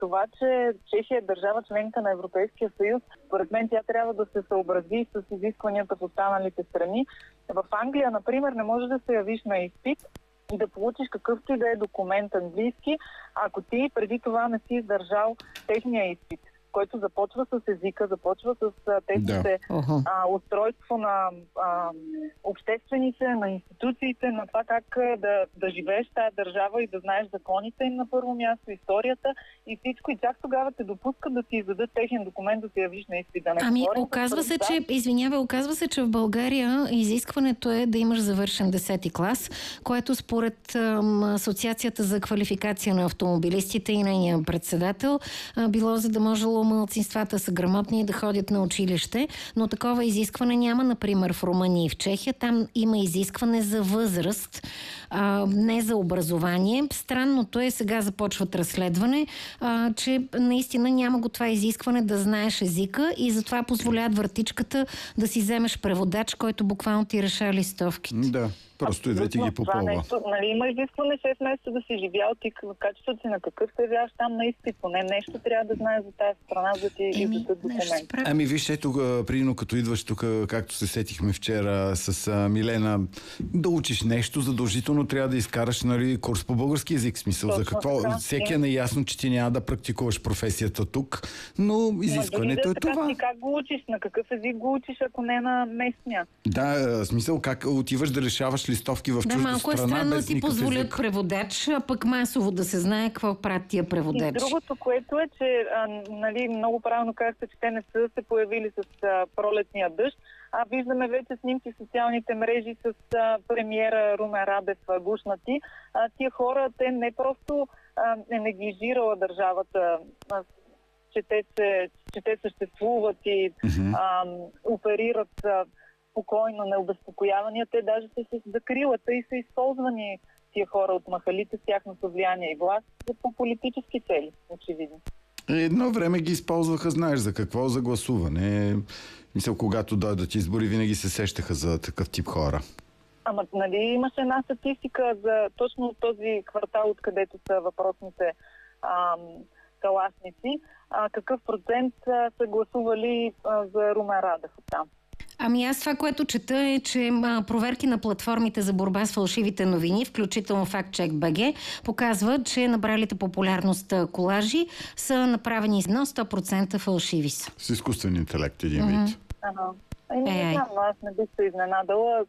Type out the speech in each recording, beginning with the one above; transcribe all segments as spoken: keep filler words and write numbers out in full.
това, че Чехия е държава членка на Европейския съюз, според мен тя трябва да се съобрази с изискванията в останалите страни. В Англия, например, не можеш да се явиш на изпит и да получиш какъвто и да е документ английски, ако ти преди това не си издържал техния изпит, който започва с езика, започва с техните да. а, устройство на а, обществените, на институциите, на това как да, да живееш в тази държава и да знаеш законите им на първо място, историята и всичко. И чак тогава те допускат да ти издадат техен документ, да се явиш на изпит. Да не ами, оказва се, че, извинявай, оказва се, че в България изискването е да имаш завършен десети клас, което според ам, Асоциацията за квалификация на автомобилистите и нейния председател а, било за да можело малцинствата са грамотни да ходят на училище, но такова изискване няма, например, в Румъния и в Чехия. Там има изискване за възраст, а, не за образование. Странното е, сега започват разследване, а, че наистина няма го това изискване да знаеш езика и затова позволяват вратичката да си вземеш преводач, който буквално ти реша листовките. Да. Просто и да ти ги попълва. Нещо, нали, има изискване шест месеца да си живял, ти в качеството си на какъв се явяваш там на изпит. Поне нещо трябва да знаеш за тази страна, за да ти издадат документ. Ами виж, ето, примерно като идваш тук, както се сетихме вчера с а, Милена, да учиш нещо, задължително трябва да изкараш, нали, курс по български език. Смисъл, точно за какво? Така, всеки е наясно, че ти няма да практикуваш професията тук, но изискването но, е това. Ти как го учиш? На какъв език го учиш, ако не на местния? Да, смисъл, как отиваш да решаваш листовки в чужда страна. Да, малко е странно да си позволят език. Преводач, а пък масово да се знае какво правят тия преводачи. И другото, което е, че а, нали, много правилно казахте, че те не са се появили с а, пролетния дъжд, а виждаме вече снимки в социалните мрежи с а, премиера Румен Радев гушнати. А, тия хора, те не просто а, е неглижирала държавата, а, че, те се, че те съществуват и mm-hmm. а, оперират а, спокойно, необезпокоявания, те даже са с закрилата и са използвани тия хора от махалите с тяхното влияние и власт по политически цели, очевидно. Едно време ги използваха, знаеш за какво, за гласуване. Мисля, когато дойдат избори, винаги се сещаха за такъв тип хора. Ама, нали, имаше една статистика за точно този квартал, откъдето са въпросните ам, калашници. А, какъв процент а, са гласували а, за Румен Радев оттам? Ами аз това, което чета е, че а, проверки на платформите за борба с фалшивите новини, включително FactCheck.bg, показват, че набралите популярност колажи са направени на сто процента фалшиви са. С изкуствен интелект един вид. Mm-hmm. Ага. Ами не знам, аз не бих се изненадала.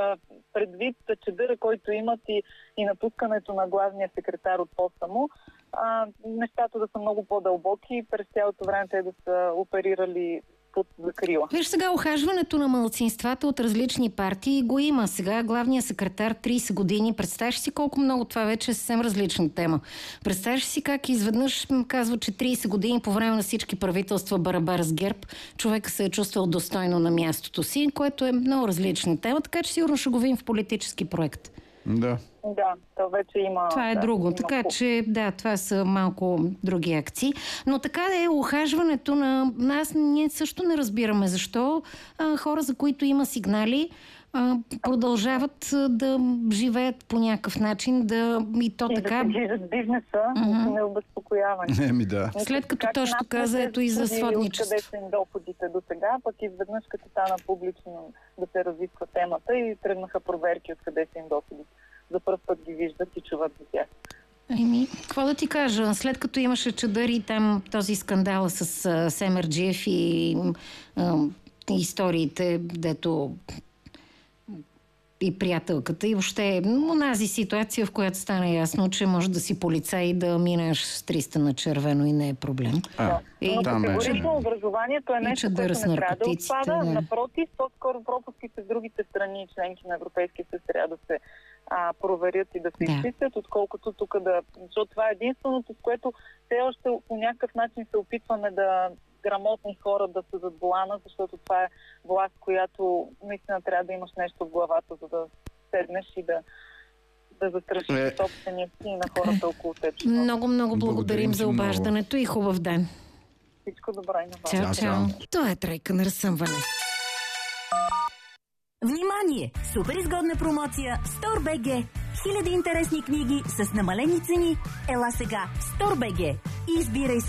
Предвид чадъра, който имат и, и напускането на главния секретар от поста му, а, нещата да са много по-дълбоки. През цялото време те да са оперирали под закрила. Виж сега, ухажването на малцинствата от различни партии го има. Сега главният секретар трийсет години. Представяш си колко много, това вече е съвсем различна тема. Представяш си как изведнъж казва, че трийсет години по време на всички правителства барабар с ГЕРБ човека се е чувствал достойно на мястото си, което е много различна тема, така че сигурно ще го видим в политически проект. Да. Да, то вече има... Това е да, друго, има така по... че да, това са малко други акции. Но така е ухажването на нас, ние също не разбираме защо а, хора, за които има сигнали, а, продължават а, да живеят по някакъв начин, да и то и така... да се движат бизнеса, uh-huh. необезпокоявани. Не ми да. След като как точно каза, ето и за сводничество. Къде са им доходите до сега, пък изведнъж като стана публично да се разисква темата и тръгнаха проверки откъде са им доходите. За първ път ги виждат и чуват за тях. Еми, какво да ти кажа? След като имаше чадъри там този скандал с а, Семерджиев и а, историите, дето и приятелката, и въобще онази ситуация, в която стана ясно, че може да си полицай и да минеш с триста на червено и не е проблем. А, и, но категорично образованието е нещо, което не трябва да отпада. Да. Напротив, по-скоро пропуските в другите страни, членки на Европейския съюз, трябва да се а, проверят и да се да. изчистят, отколкото тук да... Защото това е единственото, с което все още по някакъв начин се опитваме да грамотни хора да са зад волана, защото това е власт, която наистина трябва да имаш нещо в главата, за да седнеш и да, да застрашиш е... собствения си и на хората около теб. Много, много благодарим, благодарим за обаждането много. И хубав ден. Всичко добро и на вас. Чао, чао. Това е Тройка на разсъмване. Внимание! Супер изгодна промоция Store.bg. Хиляди интересни книги с намалени цени. Ела сега в Store.bg и избирай